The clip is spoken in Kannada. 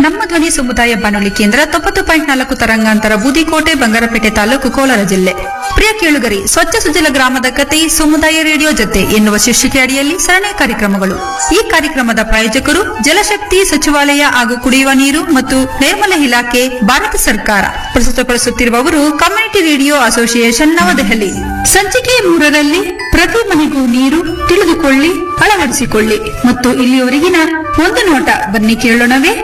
ನಮ್ಮ ಧ್ವನಿ ಸಮುದಾಯ ಬಾನುಲಿ ಕೇಂದ್ರ 90.4 ತರಂಗಾಂತರ ಬೂದಿಕೋಟೆ ಬಂಗಾರಪೇಟೆ ತಾಲೂಕು ಕೋಲಾರ ಜಿಲ್ಲೆ. ಪ್ರಿಯ ಕೇಳುಗರಿ, ಸ್ವಚ್ಛ ಸುಜಲ ಗ್ರಾಮದ ಕತೆ ಸಮುದಾಯ ರೇಡಿಯೋ ಜೊತೆ ಎನ್ನುವ ಶೀರ್ಷಿಕೆ ಅಡಿಯಲ್ಲಿ ಸರಣಿ ಕಾರ್ಯಕ್ರಮಗಳು. ಈ ಕಾರ್ಯಕ್ರಮದ ಪ್ರಾಯೋಜಕರು ಜಲಶಕ್ತಿ ಸಚಿವಾಲಯ ಹಾಗೂ ಕುಡಿಯುವ ನೀರು ಮತ್ತು ನೈರ್ಮಲ ಇಲಾಖೆ, ಭಾರತ ಸರ್ಕಾರ. ಪ್ರಸ್ತುತಪಡಿಸುತ್ತಿರುವವರು ಕಮ್ಯುನಿಟಿ ರೇಡಿಯೋ ಅಸೋಸಿಯೇಷನ್ ನವದೆಹಲಿ. ಸಂಚಿಕೆ 3ರಲ್ಲಿ ಪ್ರತಿ ಮನೆಗೂ ನೀರು ತಿಳಿದುಕೊಳ್ಳಿ, ಅಳವಡಿಸಿಕೊಳ್ಳಿ ಮತ್ತು ಇಲ್ಲಿಯವರೆಗಿನ ಒಂದು ನೋಟ ಬನ್ನಿ ಕೇಳೋಣವೇ.